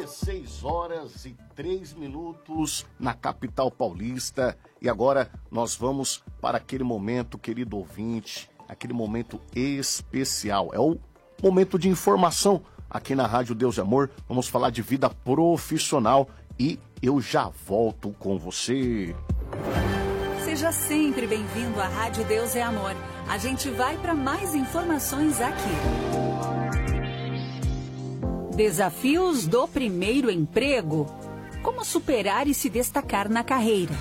16 horas e 3 minutos na capital paulista. E agora nós vamos para aquele momento, querido ouvinte, aquele momento especial. É o momento de informação aqui na Rádio Deus e Amor. Vamos falar de vida profissional e eu já volto com você. Seja sempre bem-vindo à Rádio Deus e Amor. A gente vai para mais informações aqui. Desafios do primeiro emprego. Como superar e se destacar na carreira.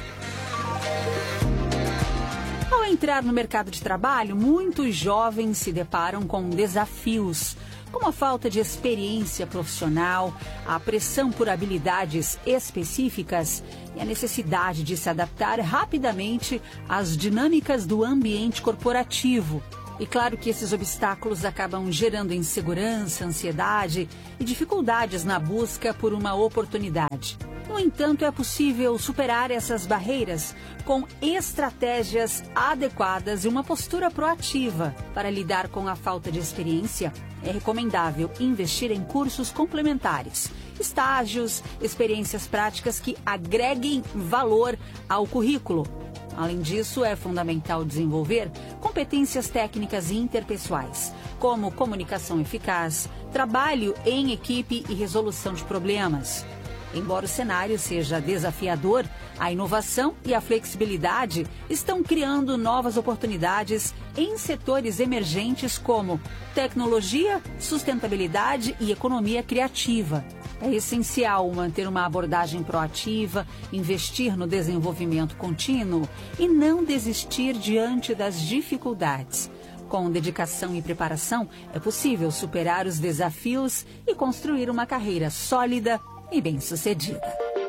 Ao entrar no mercado de trabalho, muitos jovens se deparam com desafios, como a falta de experiência profissional, a pressão por habilidades específicas e a necessidade de se adaptar rapidamente às dinâmicas do ambiente corporativo. E claro que esses obstáculos acabam gerando insegurança, ansiedade e dificuldades na busca por uma oportunidade. No entanto, é possível superar essas barreiras com estratégias adequadas e uma postura proativa. Para lidar com a falta de experiência, é recomendável investir em cursos complementares, estágios, experiências práticas que agreguem valor ao currículo. Além disso, é fundamental desenvolver competências técnicas e interpessoais, como comunicação eficaz, trabalho em equipe e resolução de problemas. Embora o cenário seja desafiador, a inovação e a flexibilidade estão criando novas oportunidades em setores emergentes como tecnologia, sustentabilidade e economia criativa. É essencial manter uma abordagem proativa, investir no desenvolvimento contínuo e não desistir diante das dificuldades. Com dedicação e preparação, é possível superar os desafios e construir uma carreira sólida e bem-sucedida.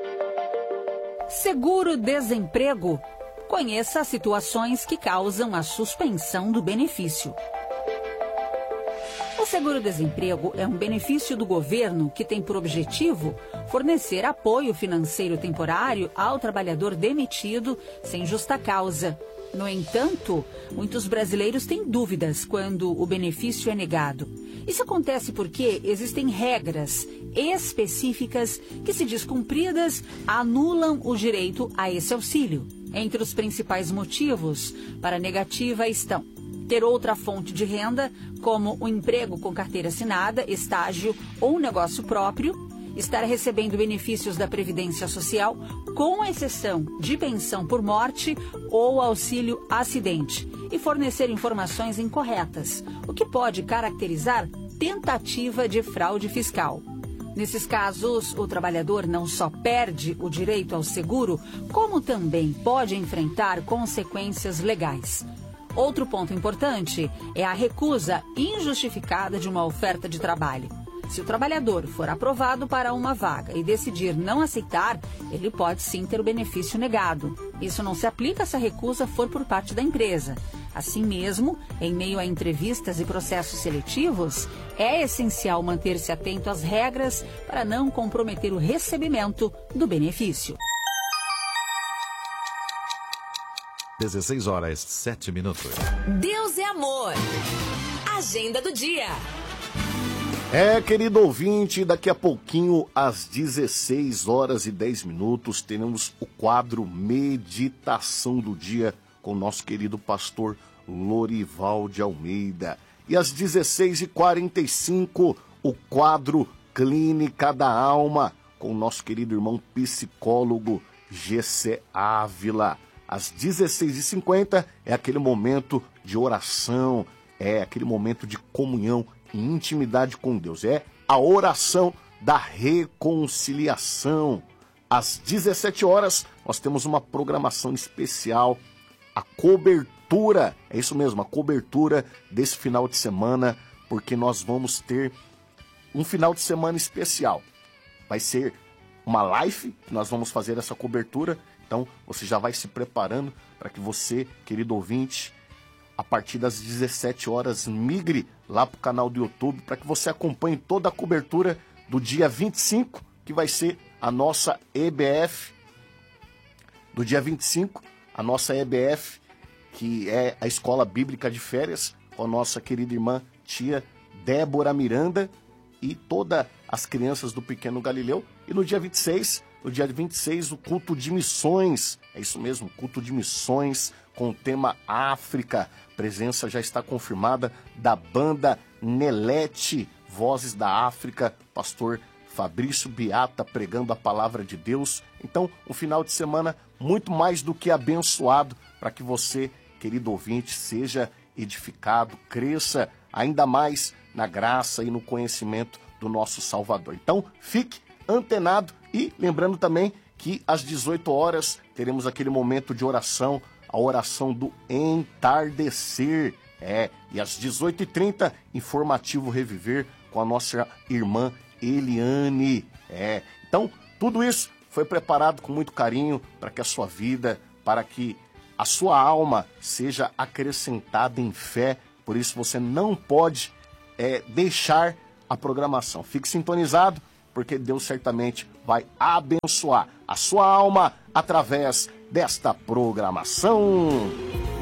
Seguro-desemprego. Conheça as situações que causam a suspensão do benefício. O seguro-desemprego é um benefício do governo que tem por objetivo fornecer apoio financeiro temporário ao trabalhador demitido sem justa causa. No entanto, muitos brasileiros têm dúvidas quando o benefício é negado. Isso acontece porque existem regras específicas que, se descumpridas, anulam o direito a esse auxílio. Entre os principais motivos para a negativa estão ter outra fonte de renda, como um emprego com carteira assinada, estágio ou negócio próprio, estar recebendo benefícios da Previdência Social, com exceção de pensão por morte ou auxílio acidente, e fornecer informações incorretas, o que pode caracterizar tentativa de fraude fiscal. Nesses casos, o trabalhador não só perde o direito ao seguro, como também pode enfrentar consequências legais. Outro ponto importante é a recusa injustificada de uma oferta de trabalho. Se o trabalhador for aprovado para uma vaga e decidir não aceitar, ele pode sim ter o benefício negado. Isso não se aplica se a recusa for por parte da empresa. Assim mesmo, em meio a entrevistas e processos seletivos, é essencial manter-se atento às regras para não comprometer o recebimento do benefício. 16 horas, 7 minutos. Deus é amor. Agenda do dia. Querido ouvinte, daqui a pouquinho, às 16 horas e 10 minutos, teremos o quadro Meditação do Dia com o nosso querido pastor Lorival de Almeida. E às 16h45, o quadro Clínica da Alma com o nosso querido irmão psicólogo Gessé Ávila. Às 16h50 é aquele momento de oração, é aquele momento de comunhão e intimidade com Deus. É a oração da reconciliação. Às 17 horas nós temos uma programação especial, a cobertura, é isso mesmo, a cobertura desse final de semana, porque nós vamos ter um final de semana especial. Vai ser uma live, que nós vamos fazer essa cobertura. Então, você já vai se preparando para que você, querido ouvinte, a partir das 17 horas, migre lá para o canal do YouTube para que você acompanhe toda a cobertura do dia 25, que vai ser a nossa EBF. Do dia 25, a nossa EBF, que é a Escola Bíblica de Férias, com a nossa querida irmã tia Débora Miranda. e todas as crianças do Pequeno Galileu. E no dia 26, o culto de missões. É isso mesmo, culto de missões com o tema África. A presença já está confirmada da banda Nelete, Vozes da África, pastor Fabrício Beata pregando a palavra de Deus. Então, um final de semana muito mais do que abençoado para que você, querido ouvinte, seja edificado, cresça ainda mais na graça e no conhecimento do nosso Salvador. Então, fique antenado e lembrando também que às 18 horas teremos aquele momento de oração, a oração do entardecer. E às 18h30, informativo Reviver com a nossa irmã Eliane. Então, tudo isso foi preparado com muito carinho para que a sua vida, para que a sua alma seja acrescentada em fé. Por isso você não pode deixar a programação. Fique sintonizado, porque Deus certamente vai abençoar a sua alma através desta programação.